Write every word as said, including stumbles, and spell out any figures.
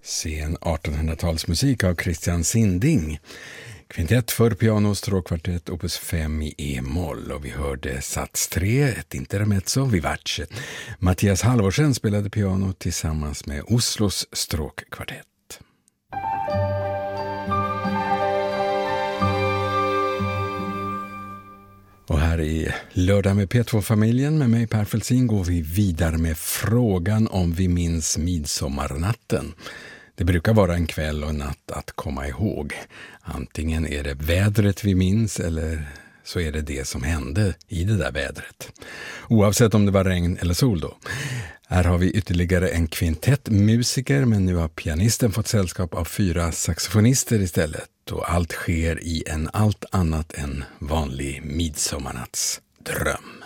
Sen artonhundratalsmusik av Christian Sinding. Kvintett för piano och stråkkvartett opus fem i e-moll, och vi hörde sats tre, ett intermezzo, vivace. Mattias Halvorsen spelade piano tillsammans med Oslos stråkkvartett. Och här i Lördag med P två-familjen med mig Per Felsin går vi vidare med frågan om vi minns midsommarnatten. Det brukar vara en kväll och natt att komma ihåg. Antingen är det vädret vi minns eller så är det det som hände i det där vädret. Oavsett om det var regn eller sol då. Här har vi ytterligare en kvintett musiker, men nu har pianisten fått sällskap av fyra saxofonister istället. Och allt sker i en allt annat än vanlig midsommarnattsdröm.